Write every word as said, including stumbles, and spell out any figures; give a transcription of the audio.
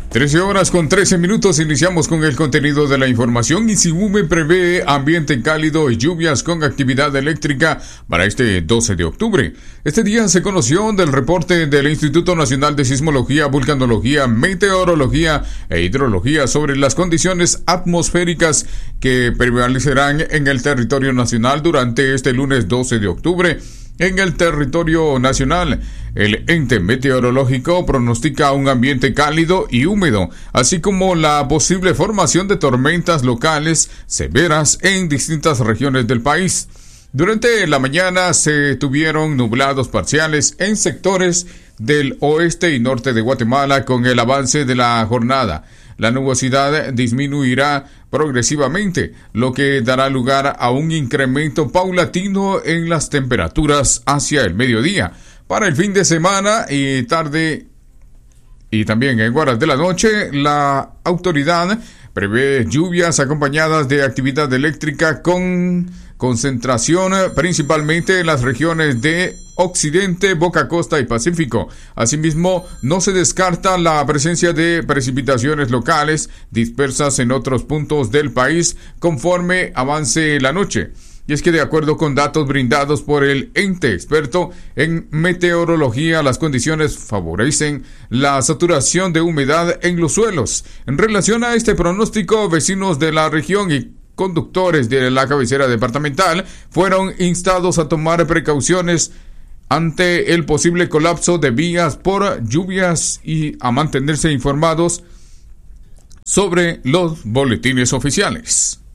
trece horas con trece minutos, iniciamos con el contenido de la información. INSIUME prevé ambiente cálido y lluvias con actividad eléctrica para este doce de octubre. Este día se conoció del reporte del Instituto Nacional de Sismología, Vulcanología, Meteorología e Hidrología sobre las condiciones atmosféricas que prevalecerán en el territorio nacional durante este lunes doce de octubre. En el territorio nacional, el ente meteorológico pronostica un ambiente cálido y húmedo, así como la posible formación de tormentas locales severas en distintas regiones del país. Durante la mañana se tuvieron nublados parciales en sectores del oeste y norte de Guatemala. Con el avance de la jornada, la nubosidad disminuirá progresivamente, lo que dará lugar a un incremento paulatino en las temperaturas hacia el mediodía. Para el fin de semana y tarde y también en horas de la noche, la autoridad prevé lluvias acompañadas de actividad eléctrica con concentración principalmente en las regiones de Occidente, Boca Costa y Pacífico. Asimismo, no se descarta la presencia de precipitaciones locales dispersas en otros puntos del país conforme avance la noche. Y es que de acuerdo con datos brindados por el ente experto en meteorología, las condiciones favorecen la saturación de humedad en los suelos. En relación a este pronóstico, vecinos de la región y conductores de la cabecera departamental fueron instados a tomar precauciones ante el posible colapso de vías por lluvias y a mantenerse informados sobre los boletines oficiales.